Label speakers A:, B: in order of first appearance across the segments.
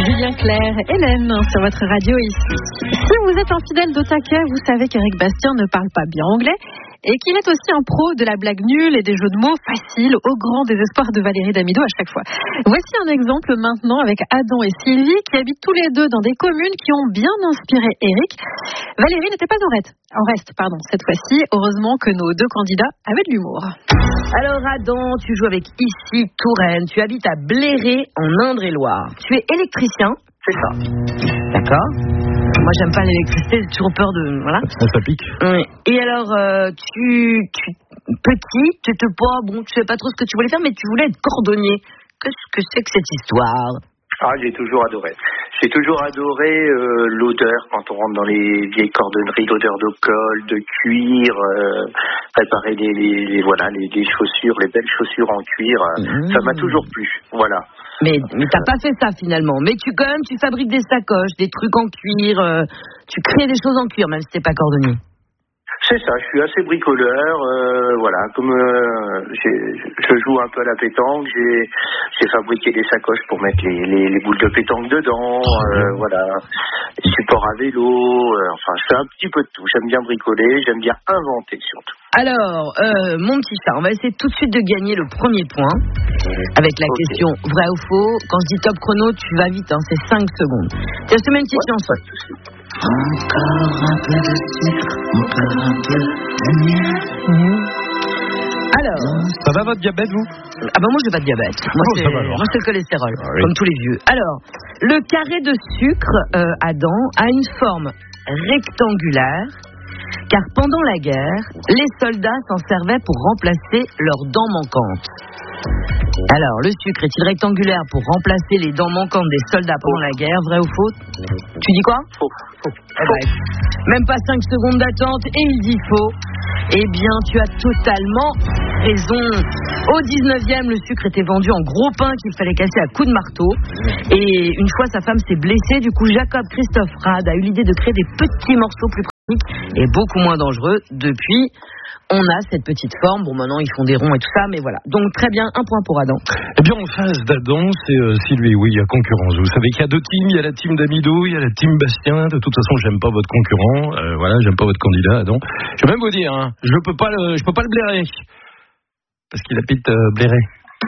A: Julien Clerc, Hélène sur votre radio ici. Si vous êtes un fidèle d'Otaka, vous savez qu'Éric Bastien ne parle pas bien anglais et qu'il est aussi un pro de la blague nulle et des jeux de mots faciles au grand désespoir de Valérie Damido à chaque fois. Voici un exemple maintenant avec Adam et Sylvie qui habitent tous les deux dans des communes qui ont bien inspiré Éric. Valérie n'était pas en reste cette fois-ci. Heureusement que nos deux candidats avaient de l'humour.
B: Alors Adam, tu joues avec Issy Touraine, tu habites à Bléré en Indre-et-Loire. Tu es électricien.
C: C'est ça.
B: D'accord. Moi j'aime pas l'électricité, j'ai toujours peur de... Voilà.
D: Ça pique.
B: Oui. Et alors, tu petit, tu savais pas trop ce que tu voulais faire, mais tu voulais être cordonnier. Qu'est-ce que c'est que cette histoire ?
C: J'ai toujours adoré. J'ai toujours adoré l'odeur quand on rentre dans les vieilles cordonneries, l'odeur de colle, de cuir, préparer les chaussures, les belles chaussures en cuir. Ça m'a toujours plu. Voilà.
B: Mais t'as pas fait ça finalement. Mais tu fabriques des sacoches, des trucs en cuir. Tu crées des choses en cuir, même si t'es pas cordonnier.
C: C'est ça, je suis assez bricoleur, comme je joue un peu à la pétanque, j'ai fabriqué des sacoches pour mettre les boules de pétanque dedans, les supports à vélo, je fais un petit peu de tout, j'aime bien bricoler, j'aime bien inventer surtout.
B: Alors, mon petit chat, on va essayer tout de suite de gagner le premier point avec la question vrai ou faux. Quand je dis top chrono, tu vas vite, c'est 5 secondes. Tiens, je te mets une petite chanson.
E: Encore un peu de sucre, encore un peu de miel.
B: Alors,
D: ça va votre diabète, vous ?
B: Ah ben moi j'ai pas de diabète. Moi c'est le cholestérol, comme tous les vieux. Alors, le carré de sucre, Adam, a une forme rectangulaire, car pendant la guerre, les soldats s'en servaient pour remplacer leurs dents manquantes. Alors, le sucre est-il rectangulaire pour remplacer les dents manquantes des soldats pendant la guerre, vrai ou faux ? Tu dis quoi ?
C: Faux.
B: Même pas 5 secondes d'attente et il dit faux. Eh bien, tu as totalement raison. Au 19e, le sucre était vendu en gros pain qu'il fallait casser à coups de marteau. Et une fois, sa femme s'est blessée. Du coup, Jacob Christophe Rade a eu l'idée de créer des petits morceaux plus pratiques et beaucoup moins dangereux. Depuis, on a cette petite forme. Bon, maintenant, ils font des ronds et tout ça, mais voilà. Donc, très bien, un point pour Adam.
D: Eh bien, en face d'Adam, c'est Sylvie. Oui, il y a concurrence. Vous savez qu'il y a deux teams. Il y a la team Damido, il y a la team Bastien. De toute façon, j'aime pas votre concurrent. J'aime pas votre candidat, Adam. Je vais même vous dire, je peux pas le blairer. Parce qu'il habite Bléré.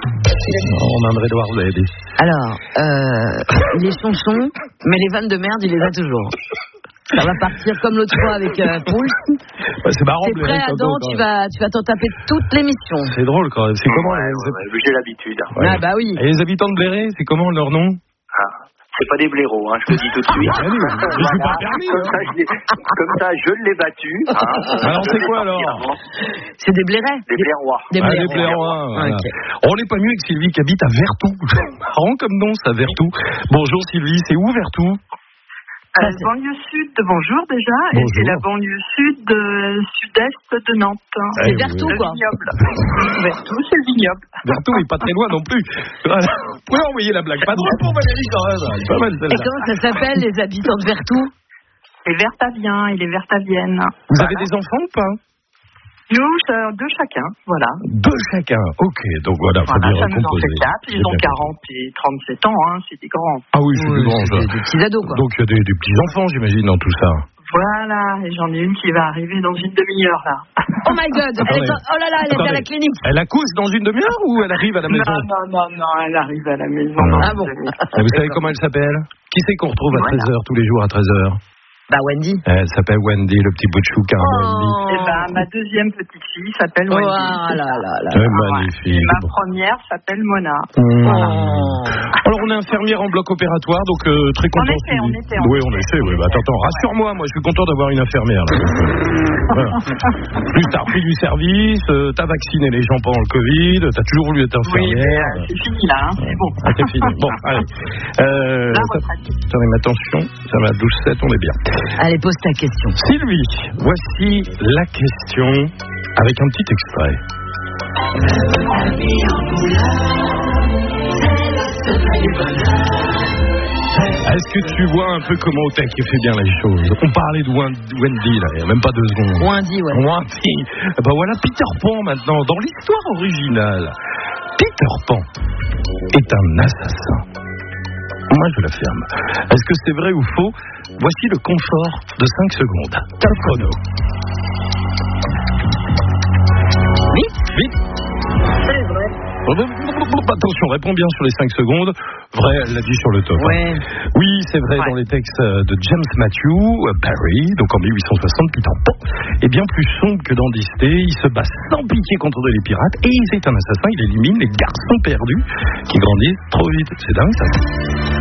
D: En Indre-et-Loire, vous l'avez dit.
B: Alors, il est chanson, mais les vannes de merde, il les a toujours. Ça va partir comme l'autre fois avec Poul.
D: C'est marrant.
B: T'es prêt, Adam, tu vas t'en taper toute l'émission.
D: C'est drôle quand même. C'est comment
C: j'ai l'habitude.
B: Ah bah oui.
D: Et les habitants de Bléré, c'est comment leur nom ?
C: C'est pas des blaireaux, je te le dis tout de suite.
D: Je suis pas permis.
C: Comme ça, je l'ai battu.
D: Alors c'est quoi alors ?
B: C'est des blairais.
C: Des blairois.
B: Des
D: blairois. Voilà.
B: Okay.
D: On n'est pas mieux avec Sylvie qui habite à Vertou. Marrant comme nom, ça, Vertou. Bonjour Sylvie, c'est où Vertou ?
F: Banlieue sud, bonjour déjà,
D: bonjour.
F: Et c'est la banlieue sud-est de Nantes.
B: C'est Vertou, quoi.
F: Vertou, c'est le vignoble.
D: Vertou, mais pas très loin non plus. Voilà. Vous pouvez envoyer la blague. Pas drôle pour Valérie quand même. Pas mal celle-là.
B: Et comment ça s'appelle, les habitants de Vertou ?
F: Les Vertaviens et les Vertaviennes.
D: Vous avez des enfants ou pas ?
F: Nous, deux chacun, voilà.
D: Deux chacun, ok. Donc voilà, faut bien
F: ça nous en
D: recomposer.
F: fait 4, ils ont 40 et 37 ans, c'est des grands.
D: Ah oui, c'est des grands.
B: C'est des petits ados, quoi.
D: Donc il y a des petits-enfants, j'imagine, dans tout ça.
F: Voilà, et j'en ai une qui va arriver dans une demi-heure, là.
B: Oh my God, elle est à la clinique.
D: Elle accouche dans une demi-heure ou elle arrive à la maison ?
F: Non, elle arrive à la maison.
B: Ah bon.
D: Et vous savez comment elle s'appelle ? Qui c'est qu'on retrouve à 13h, tous les jours à 13h ?
B: Bah Wendy.
D: Elle s'appelle Wendy, le petit bout de chou Wendy.
F: Et ma deuxième petite fille s'appelle Wendy.
D: Magnifique.
F: Et ma première s'appelle Mona.
D: Alors on est infirmière en bloc opératoire, donc très content.
F: On était.
D: Oui, on essaie. Oui. Attends, rassure-moi, moi je suis content d'avoir une infirmière. Là. Voilà. Plus t'as repris du service, t'as vacciné les gens pendant le Covid, t'as toujours voulu être infirmière.
F: Oui, c'est fini là, c'est bon.
D: C'est fini. Bon, allez. Attendez, attention, ça va 12-7, on est bien.
B: Allez, pose ta question.
D: Sylvie, voici la question avec un petit extrait. Est-ce que tu vois un peu comment Otaki fait bien les choses ? On parlait de Wendy, là, il n'y a même pas 2 secondes.
B: Wendy, ouais.
D: Wendy. Ben voilà Peter Pan maintenant, dans l'histoire originale. Peter Pan est un assassin. Moi, je l'affirme. Est-ce que c'est vrai ou faux? Voici le confort de 5 secondes. Top chrono. Vite.
B: C'est vrai.
D: Attention, réponds bien sur les 5 secondes. Vrai, elle l'a dit sur le top.
B: Ouais.
D: Oui, c'est vrai, dans les textes de James Matthew, Barry, donc en 1860, Peter Pan est bien plus sombre que dans Disney. Il se bat sans pitié contre les pirates et c'est un assassin. Il élimine les garçons perdus qui grandissent trop vite. C'est dingue, ça.